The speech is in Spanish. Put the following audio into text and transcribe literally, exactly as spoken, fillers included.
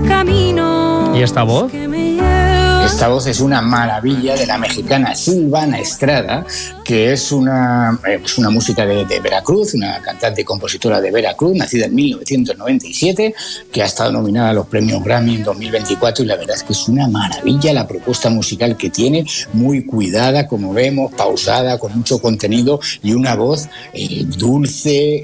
camino. ¿Y esta voz? Esta voz es una maravilla de la mexicana Silvana Estrada, que es una, eh, pues una música de, de Veracruz, una cantante y compositora de Veracruz, nacida en mil novecientos noventa y siete, que ha estado nominada a los premios Grammy en dos mil veinticuatro, y la verdad es que es una maravilla la propuesta musical que tiene, muy cuidada, como vemos, pausada, con mucho contenido y una voz eh, dulce,